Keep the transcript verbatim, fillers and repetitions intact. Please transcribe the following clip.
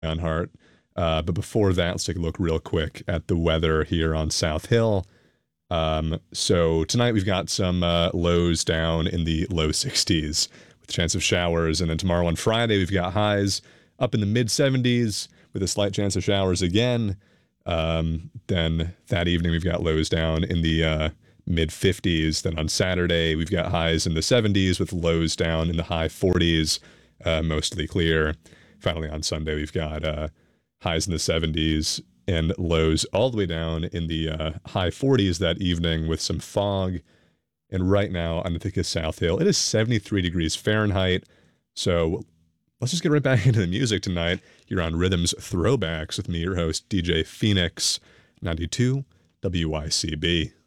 Leonhardt. Uh, but before that, let's take a look real quick at the weather here on South Hill. Um, so tonight we've got some uh, lows down in the low sixties with a chance of showers. And then tomorrow on Friday, we've got highs up in the mid seventies with a slight chance of showers again. Um, then that evening, we've got lows down in the uh, mid fifties. Then on Saturday, we've got highs in the seventies with lows down in the high forties, uh, mostly clear. Finally, on Sunday, we've got uh, highs in the seventies and lows all the way down in the uh, high forties that evening with some fog. And right now on Ithaca South Hill, it is seventy-three degrees Fahrenheit. So let's just get right back into the music tonight here on Rhythms Throwbacks with me, your host, D J Phoenix, ninety-two W I C B.